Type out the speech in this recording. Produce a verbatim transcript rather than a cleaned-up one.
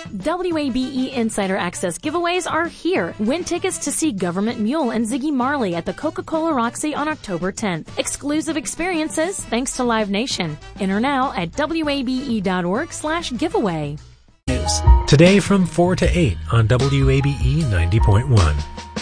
W A B E Insider Access giveaways are here. Win tickets to see Government Mule and Ziggy Marley at the Coca-Cola Roxy on October tenth. Exclusive experiences thanks to Live Nation. Enter now at W A B E dot org slash giveaway. Today from four to eight on W A B E ninety point one.